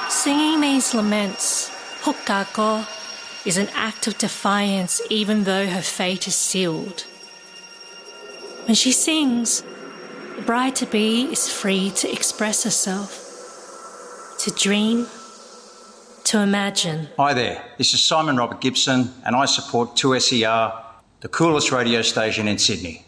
Singing these laments, Hukako, is an act of defiance even though her fate is sealed. When she sings, the bride-to-be is free to express herself, to dream, to imagine. Hi there, this is Simon Robert Gibson and I support 2SER, the coolest radio station in Sydney.